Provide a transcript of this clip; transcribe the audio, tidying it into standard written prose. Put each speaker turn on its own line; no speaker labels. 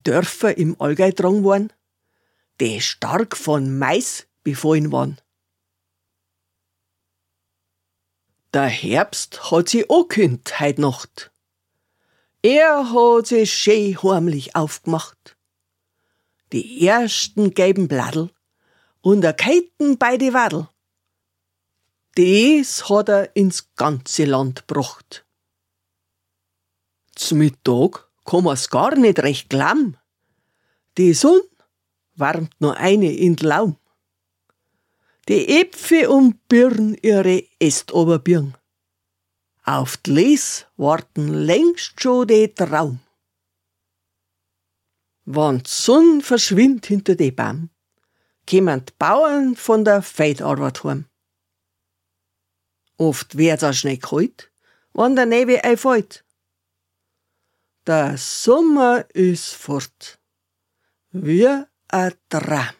Dörfer im Allgäu dran waren, die stark von Mais befallen waren. Der Herbst hat sich angekündigt heut Nacht. Er hat sich schön heimlich aufgemacht. Die ersten gelben Bladel und a Keiten bei die Wadel. Das hat er ins ganze Land gebracht. Zum Mittag kann man's gar nicht recht glauben. Die Sonne wärmt noch eine in den Laum. Die Äpfel und Birnen ihre Äst oberbieren. Auf die Les warten längst schon die Traum. Wenn die Sonne verschwindt hinter die Baum, kommen die Bauern von der Feldarbeit heim. Oft wird's auch schnell kalt, wenn der Nebel einfällt. Der Sommer ist fort, wie ein Traum.